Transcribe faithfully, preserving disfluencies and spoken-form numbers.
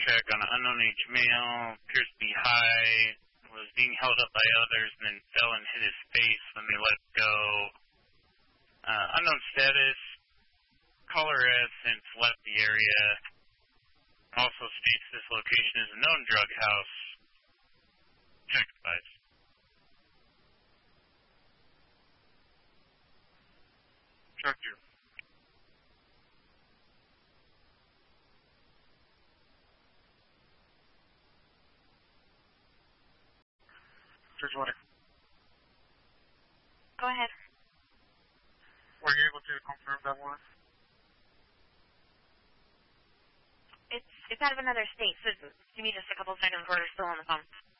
check on an unknown age male, appears to be high, was being held up by others, and then fell and hit his face when they let go. Uh, unknown status, caller has since left the area. Also states this location is a known drug house. Check advice. Truck here. Bridgewater. Go ahead. Were you able to confirm that one? It's it's out of another state, so give me just a couple seconds. We're still on the phone.